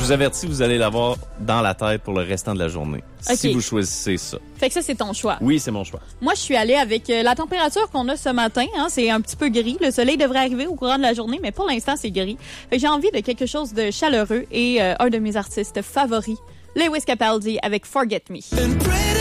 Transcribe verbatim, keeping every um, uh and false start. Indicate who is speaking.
Speaker 1: vous avertis, vous allez l'avoir dans la tête pour le restant de la journée.
Speaker 2: Okay.
Speaker 1: Si vous choisissez ça.
Speaker 2: Fait que ça, c'est ton choix.
Speaker 1: Oui, c'est mon choix.
Speaker 2: Moi, je suis allée avec euh, la température qu'on a ce matin. Hein, c'est un petit peu gris. Le soleil devrait arriver au courant de la journée, mais pour l'instant, c'est gris. Fait que j'ai envie de quelque chose de chaleureux et euh, un de mes artistes favoris, Lewis Capaldi avec Forget Me.